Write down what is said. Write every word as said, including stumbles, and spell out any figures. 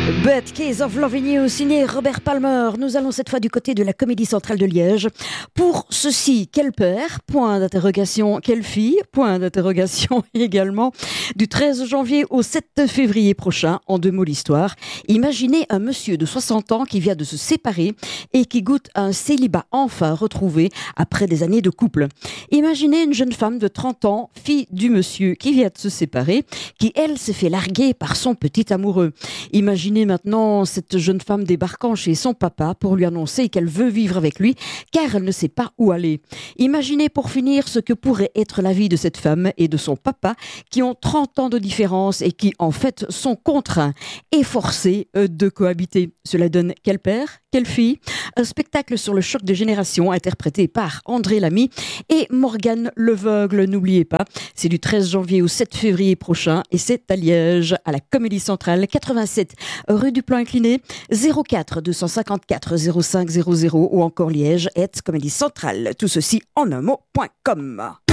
But Case of Loving You, signé Robert Palmer. Nous allons cette fois du côté de la Comédie Centrale de Liège. Pour ceci, quel père? Point d'interrogation. Quelle fille? Point d'interrogation également. Du treize janvier au sept février prochain, en deux mots l'histoire. Imaginez un monsieur de soixante ans qui vient de se séparer et qui goûte un célibat enfin retrouvé après des années de couple. Imaginez une jeune femme de trente ans, fille du monsieur qui vient de se séparer, qui elle s'est fait larguer par son petit amoureux. Imaginez maintenant cette jeune femme débarquant chez son papa pour lui annoncer qu'elle veut vivre avec lui car elle ne sait pas où aller. Imaginez pour finir ce que pourrait être la vie de cette femme et de son papa qui ont trente ans de différence et qui en fait sont contraints et forcés de cohabiter. Cela donne quel père, quelle fille? Un spectacle sur le choc de génération interprété par André Lamy et Morgane Leveugle. N'oubliez pas, c'est du treize janvier au sept février prochain et c'est à Liège, à la Comédie Centrale, quatre-vingt-sept rue du Plan Incliné, zéro quatre deux cent cinquante-quatre zéro cinq zéro zéro ou encore Liège, et Comédie Centrale. Tout ceci en un mot point com.